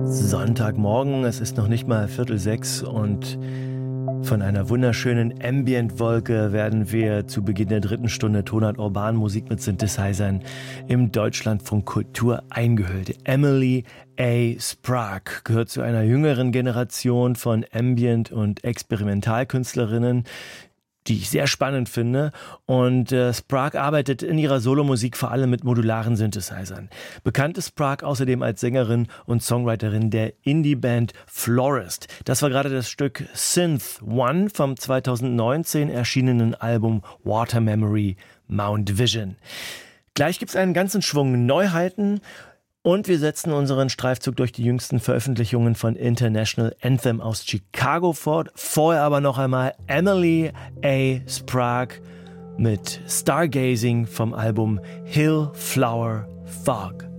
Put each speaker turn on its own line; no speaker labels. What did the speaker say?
Sonntagmorgen, es ist noch nicht mal 5:45 und von einer wunderschönen Ambient-Wolke werden wir zu Beginn der 3. Stunde Tonart Urban Musik mit Synthesizern im Deutschlandfunk Kultur eingehüllt. Emily A. Sprague gehört zu einer jüngeren Generation von Ambient- und Experimentalkünstlerinnen, die ich sehr spannend finde. Und Sprague arbeitet in ihrer Solomusik vor allem mit modularen Synthesizern. Bekannt ist Sprague außerdem als Sängerin und Songwriterin der Indie-Band Florist. Das war gerade das Stück Synth One vom 2019 erschienenen Album Water Memory Mount Vision. Gleich gibt's einen ganzen Schwung Neuheiten. Und wir setzen unseren Streifzug durch die jüngsten Veröffentlichungen von International Anthem aus Chicago fort. Vorher aber noch einmal Emily A. Sprague mit Stargazing vom Album Hill Flower Fog.